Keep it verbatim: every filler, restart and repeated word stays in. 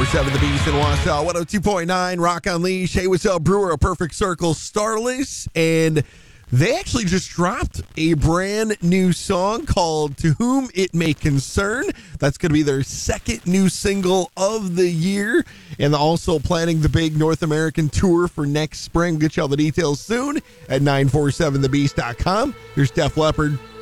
seven The Beast in Wausau, one oh two point nine Rock Unleashed. Hey, what's up, Brewer? A Perfect Circle, Starless. And they actually just dropped a brand new song called To Whom It May Concern. That's going to be their second new single of the year. And also planning the big North American tour for next spring. Get you all the details soon at nine four seven the beast dot com. Here's Def Leppard,